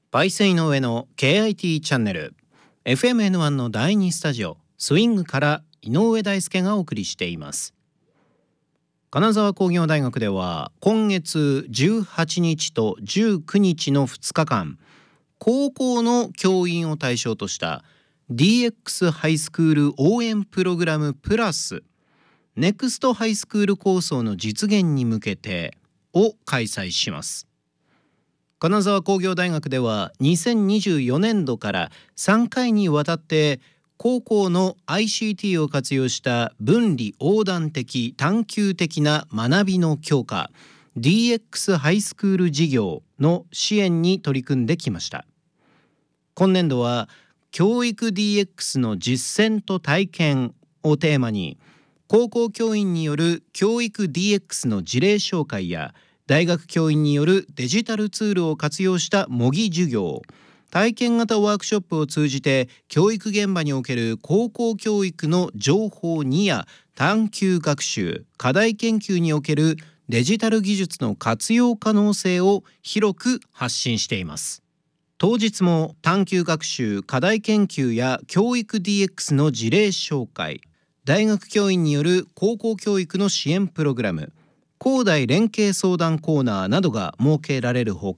パイセン井上の KIT チャンネル FMN1 の第2スタジオスイングから井上大輔がお送りしています。金沢工業大学では今月18日と19日の2日間、高校の教員を対象とした DX ハイスクール応援プログラムプラスネクストハイスクール構想の実現に向けてを開催します。金沢工業大学では2024年度から3回にわたって高校の ICT を活用した分離横断的探究的な学びの強化 DX ハイスクール事業の支援に取り組んできました。今年度は教育 DX の実践と体験をテーマに高校教員による教育 DX の事例紹介や大学教員によるデジタルツールを活用した模擬授業、体験型ワークショップを通じて教育現場における高校教育の情報にや探究学習、課題研究におけるデジタル技術の活用可能性を広く発信しています。当日も探究学習、課題研究や教育 DX の事例紹介、大学教員による高校教育の支援プログラム、高大連携相談コーナーなどが設けられるほ